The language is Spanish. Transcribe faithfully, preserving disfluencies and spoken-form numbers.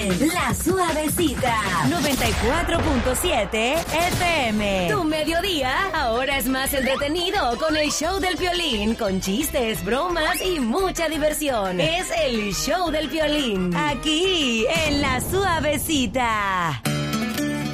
es La Suavecita. noventa y cuatro punto siete F M. Tu mediodía ahora es más entretenido con el show del Piolín, con chistes, bromas y mucha diversión. Es el show del Piolín, aquí en La Suavecita.